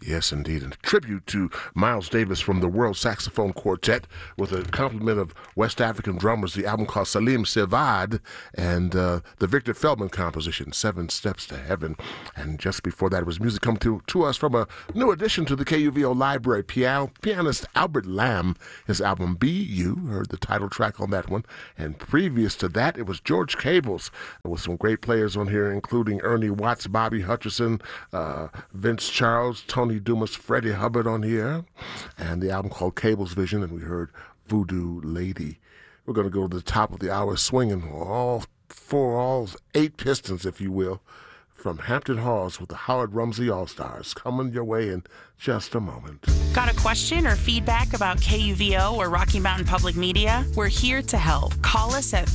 Yes, indeed. And a tribute to Miles Davis from the World Saxophone Quartet with a complement of West African drummers, the album called Salim Sivad, and the Victor Feldman composition, 7 Steps to Heaven. And just before that was music coming to us from a new addition to the KUVO library, pianist Albert Lamb, his album Be You, heard the title track on that one. And previous to that, it was George Cables with some great players on here, including Ernie Watts, Bobby Hutcherson, Vince Charles, Tony Dumas, Freddie Hubbard on here, and the album called Cable's Vision, and we heard Voodoo Lady. We're going to go to the top of the hour swinging all 8 pistons, if you will, from Hampton Halls with the Howard Rumsey All-Stars coming your way in just a moment. Got a question or feedback about KUVO or Rocky Mountain Public Media? We're here to help. Call us at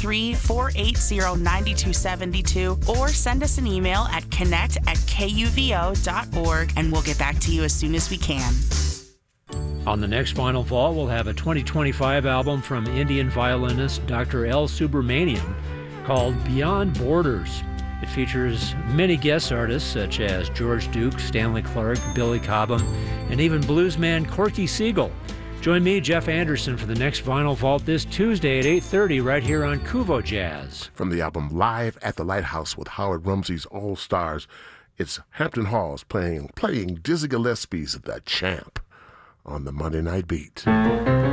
303-480-9272 or send us an email at connect@kuvo.org and we'll get back to you as soon as we can. On the next Vinyl Vault, we'll have a 2025 album from Indian violinist Dr. L. Subramaniam called Beyond Borders. It features many guest artists such as George Duke, Stanley Clark, Billy Cobham, and even bluesman Corky Siegel. Join me, Jeff Anderson, for the next Vinyl Vault this Tuesday at 8:30 right here on KUVO Jazz. From the album Live at the Lighthouse with Howard Rumsey's All-Stars, it's Hampton Halls playing Dizzy Gillespie's The Champ on the Monday Night Beat.